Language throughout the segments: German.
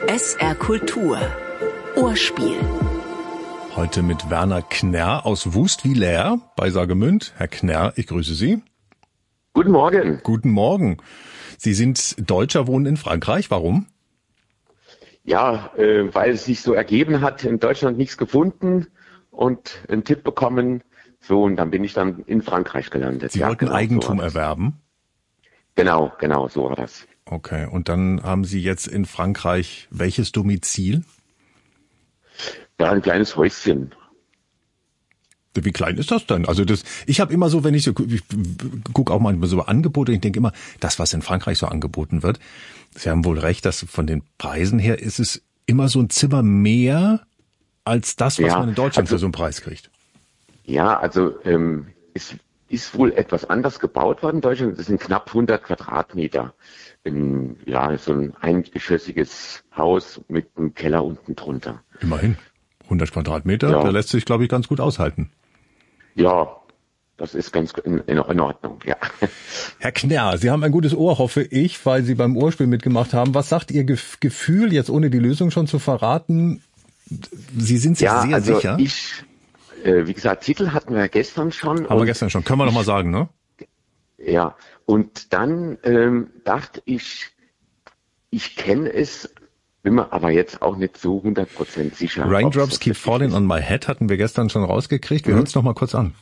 SR Kultur. Ohrspiel. Heute mit Werner Knärr aus Wust-Wiler bei Saargemünd. Herr Knärr, ich grüße Sie. Guten Morgen. Guten Morgen. Sie sind Deutscher, wohnen in Frankreich. Warum? Ja, weil es sich so ergeben hat, in Deutschland nichts gefunden und einen Tipp bekommen. So, und dann bin ich dann in Frankreich gelandet. Sie wollten Eigentum erwerben? Genau, so war das. Okay, und dann haben Sie jetzt in Frankreich welches Domizil? Ja, ein kleines Häuschen. Wie klein ist das denn? Also ich habe immer so, ich gucke auch manchmal so Angebote, ich denke immer, das, was in Frankreich so angeboten wird, Sie haben wohl recht, dass von den Preisen her ist es immer so ein Zimmer mehr als das, was man in Deutschland für so einen Preis kriegt. Ja, also es ist wohl etwas anders gebaut worden in Deutschland. Das sind knapp 100 Quadratmeter. So ein eingeschossiges Haus mit einem Keller unten drunter. Immerhin. 100 Quadratmeter, da lässt sich, glaube ich, ganz gut aushalten. Ja, das ist ganz in Ordnung, ja. Herr Knärr, Sie haben ein gutes Ohr, hoffe ich, weil Sie beim Ohrspiel mitgemacht haben. Was sagt Ihr Gefühl, jetzt ohne die Lösung schon zu verraten? Sie sind sich sehr sicher. Wie gesagt, Titel hatten wir gestern schon. Haben wir gestern schon. Können wir noch mal sagen, ne? Ja, und dann dachte ich kenne es, bin mir aber jetzt auch nicht so 100% sicher. Raindrops Keep Falling on My Head hatten wir gestern schon rausgekriegt. Wir hören es noch mal kurz an.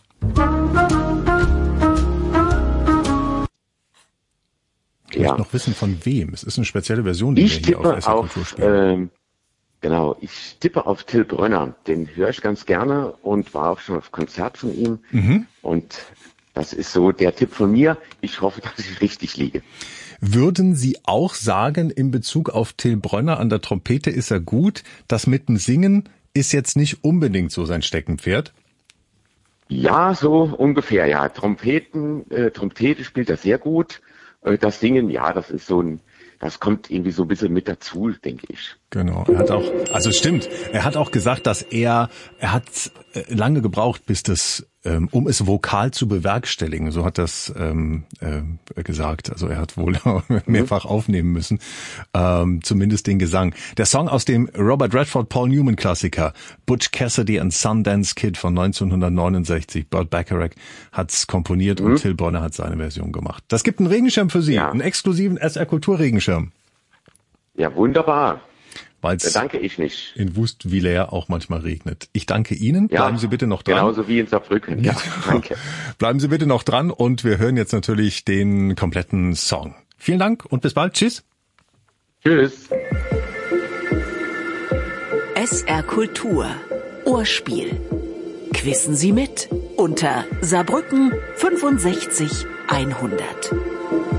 Ich möchte noch wissen, von wem. Es ist eine spezielle Version, die wir hier auf SR Kultur spielen. Ich tippe auf Till Brönner. Den höre ich ganz gerne und war auch schon auf Konzert von ihm. Und das ist so der Tipp von mir. Ich hoffe, dass ich richtig liege. Würden Sie auch sagen, in Bezug auf Till Brönner, an der Trompete ist er gut, das mit dem Singen ist jetzt nicht unbedingt so sein Steckenpferd? Ja, so ungefähr, ja. Trompete spielt er sehr gut. Das Singen, ja, das kommt irgendwie so ein bisschen mit dazu, denke ich. Genau. Er hat auch gesagt, dass er hat lange gebraucht, bis um es vokal zu bewerkstelligen. So hat das gesagt. Also er hat wohl mehrfach aufnehmen müssen, zumindest den Gesang. Der Song aus dem Robert Redford Paul Newman Klassiker Butch Cassidy and Sundance Kid von 1969. Burt Bacharach hat's komponiert und Till Brönner hat seine Version gemacht. Das gibt einen Regenschirm für Sie, einen exklusiven SR Kultur Regenschirm. Ja, wunderbar. Weil's danke ich nicht. In Wust-Wiler auch manchmal regnet. Ich danke Ihnen. Ja, bleiben Sie bitte noch dran. Genauso wie in Saarbrücken. Ja, danke. Bleiben Sie bitte noch dran und wir hören jetzt natürlich den kompletten Song. Vielen Dank und bis bald. Tschüss. Tschüss. SR Kultur. Ohrspiel. Quissen Sie mit unter Saarbrücken 65 100.